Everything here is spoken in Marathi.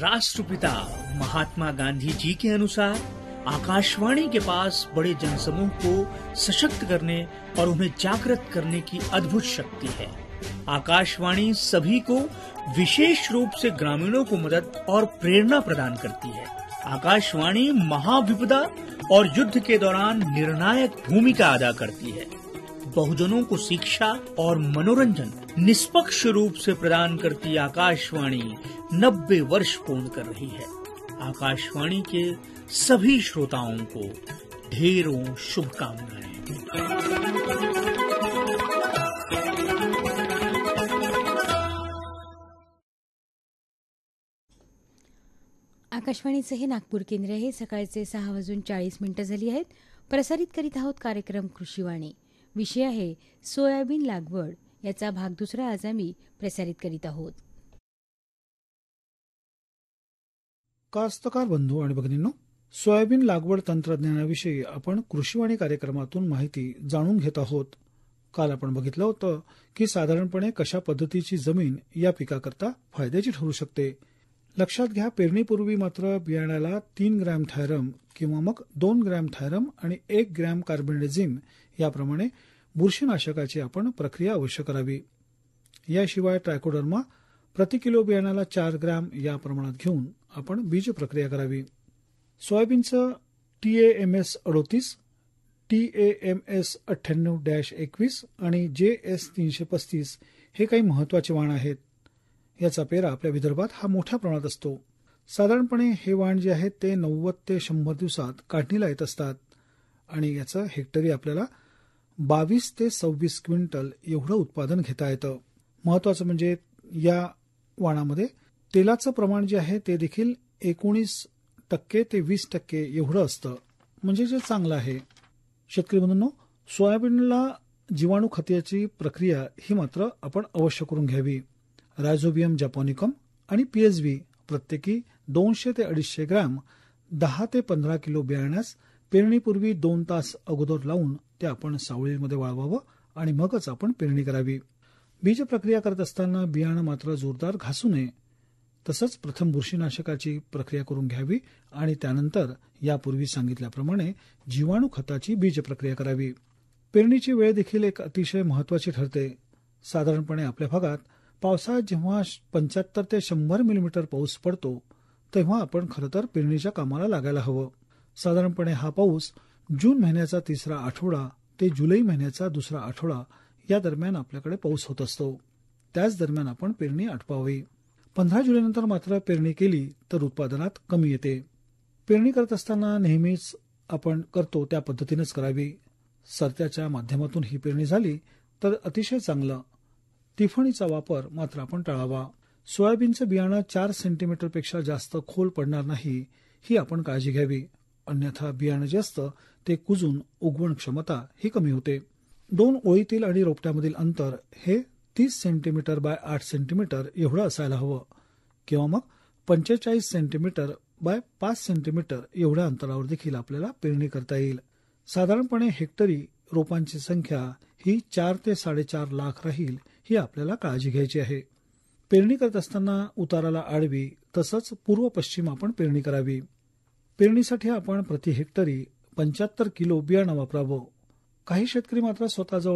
राष्ट्रपिता महात्मा गांधी जी के अनुसार आकाशवाणी के पास बड़े जनसमूह को सशक्त करने और उन्हें जागृत करने की अद्भुत शक्ति है। आकाशवाणी सभी को, विशेष रूप से ग्रामीणों को मदद और प्रेरणा प्रदान करती है। आकाशवाणी महाविपदा और युद्ध के दौरान निर्णायक भूमिका अदा करती है। बहुजनों को शिक्षा और मनोरंजन निष्पक्ष रूप से प्रदान करती आकाशवाणी 90 वर्ष पूर्ण कर रही है। आकाशवाणी के सभी श्रोताओं को ढेरों शुभकामनाएं। आकाशवाणीचे हे नागपूर केंद्र आहे। सकाळचे 6:40 झाली आहेत। प्रसारित करीत आहोत कार्यक्रम कृषीवाणी। विषय आहे सोयाबीन लागवड, याचा भाग दुसरा आज आम्ही प्रसारित करीत आहोत। कास्तकार बंधू आणि भगिनींनो, सोयाबीन लागवड तंत्रज्ञानाविषयी आपण कृषीवाणी कार्यक्रमातून माहिती जाणून घेत आहोत। काल आपण बघितलं होतं की साधारणपणे कशा पद्धतीची जमीन या पिकाकरता फायद्याची ठरू शकते। लक्षात घ्या, पेरणीपूर्वी मात्र बियाण्याला 3 ग्रॅम थायरम किंवा मग 2 ग्रॅम थायरम आणि 1 ग्रॅम कार्बेंडाझिम याप्रमाणे बुरशीनाशकाची आपण प्रक्रिया अवश्य करावी। याशिवाय ट्रायकोडर्मा प्रति किलो बियाण्याला 4 ग्रॅम या प्रमाणात घेऊन आपण बीज प्रक्रिया करावी। सोयाबीनचं TAMS 38, TAMS 98-21 आणि JS 335 हे काही महत्वाचे वाण आहेत। याचा पेरा आपल्या विदर्भात हा मोठ्या प्रमाणात असतो। साधारणपणे हे वाण जे आहेत ते 90 ते 100 दिवसात काढणीला येत असतात आणि याचं हेक्टरी आपल्याला 22 ते 26 क्विंटल एवढं उत्पादन घेता येतं। महत्वाचं या वाणामध्ये तेलाचं प्रमाण जे आहे ते देखील 19% ते 20% एवढं असतं, जे चांगलं आहे। शेतकरी बंधूंनो, सोयाबीनला जीवाणू खताची प्रक्रिया ही मात्र आपण अवश्य करून घ्यावी। रायझोबियम जॅपोनिकम आणि PSB प्रत्येकी 200 ते 250 ग्रॅम 10 ते 15 किलो बियाण्यास पेरणीपूर्वी 2 तास अगोदर लावून ते आपण सावलीमध्ये वाळवावं आणि मगच आपण पेरणी करावी। बीज प्रक्रिया करत असताना बियाणं मात्र जोरदार घासू नये। तसंच प्रथम बुरशीनाशकाची प्रक्रिया करून घ्यावी आणि त्यानंतर यापूर्वी सांगितल्याप्रमाणे जीवाणू खताची बीज प्रक्रिया करावी। पेरणीची वेळ देखील एक अतिशय महत्वाची ठरते। साधारणपणे आपल्या भागात पावसाळ्यात जेव्हा 75 ते 100 मिलीमीटर पाऊस पडतो तेव्हा आपण खरं तर पेरणीच्या कामाला लागायला हवं। साधारणपणे हा पाऊस जून महिन्याचा 3रा आठवडा ते जुलै महिन्याचा 2रा आठवडा या दरम्यान आपल्याकडे पाऊस होत असतो। त्याच दरम्यान आपण पेरणी आटपावी। 15 जुलैनंतर मात्र पेरणी केली तर उत्पादनात कमी येते। पेरणी करत असताना नेहमीच आपण करतो त्या पद्धतीनेच करावी। सरत्याच्या माध्यमातून ही पेरणी झाली तर अतिशय चांगलं। तिफणीचा वापर मात्र आपण टाळावा। सोयाबीनचं बियाणं 4 सेंटीमीटरपेक्षा जास्त खोल पडणार नाही ही आपण काळजी घ्यावी, अन्यथा बियाणं जे असतं ते कुजून उगवण क्षमता ही कमी होते। 2 ओळीतील आणि रोपट्यामधील अंतर हे 30 सेंटीमीटर बाय 8 सेंटीमीटर एवढं असायला हवं किंवा मग 45 सेंटीमीटर बाय 5 सेंटीमीटर एवढ्या अंतरावर देखील आपल्याला पेरणी करता येईल। साधारणपणे हेक्टरी रोपांची संख्या ही 4 ते 4.5 लाख राहील ही आपल्याला काळजी घ्यायची आहे। पेरणी करत असताना उताराला आडवी तसंच पूर्व पश्चिम आपण पेरणी करावी। पेरणीसाठी आपण प्रति हेक्टरी 75 किलो बियाणं वापरावं। काही शेतकरी मात्र स्वतःजवळ